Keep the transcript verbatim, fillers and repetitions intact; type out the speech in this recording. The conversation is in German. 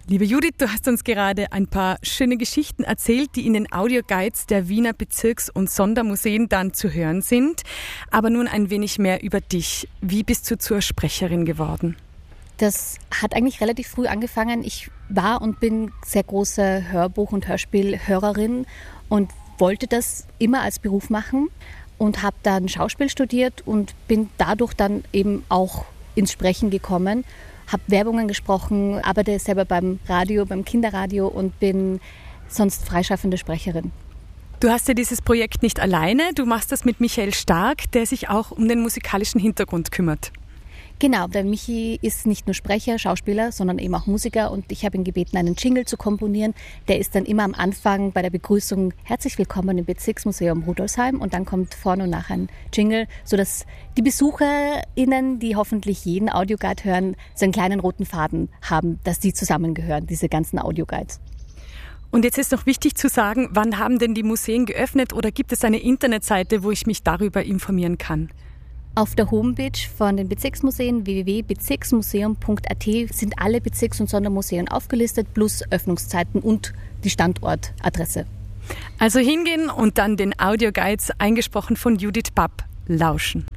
Liebe Judith, du hast uns gerade ein paar schöne Geschichten erzählt, die in den Audioguides der Wiener Bezirks- und Sondermuseen dann zu hören sind. Aber nun ein wenig mehr über dich. Wie bist du zur Sprecherin geworden? Das hat eigentlich relativ früh angefangen. Ich war und bin sehr große Hörbuch- und Hörspielhörerin und wollte das immer als Beruf machen und habe dann Schauspiel studiert und bin dadurch dann eben auch ins Sprechen gekommen. Habe Werbungen gesprochen, arbeite selber beim Radio, beim Kinderradio und bin sonst freischaffende Sprecherin. Du hast ja dieses Projekt nicht alleine, du machst das mit Michael Stark, der sich auch um den musikalischen Hintergrund kümmert. Genau, der Michi ist nicht nur Sprecher, Schauspieler, sondern eben auch Musiker und ich habe ihn gebeten, einen Jingle zu komponieren. Der ist dann immer am Anfang bei der Begrüßung herzlich willkommen im Bezirksmuseum Rudolfsheim und dann kommt vorne und nach ein Jingle, sodass die BesucherInnen, die hoffentlich jeden Audioguide hören, so einen kleinen roten Faden haben, dass die zusammengehören, diese ganzen Audioguides. Und jetzt ist noch wichtig zu sagen, wann haben denn die Museen geöffnet oder gibt es eine Internetseite, wo ich mich darüber informieren kann? Auf der Homepage von den Bezirksmuseen w w w punkt bezirksmuseum punkt a t sind alle Bezirks- und Sondermuseen aufgelistet, plus Öffnungszeiten und die Standortadresse. Also hingehen und dann den Audioguides, eingesprochen von Judith Papp, lauschen.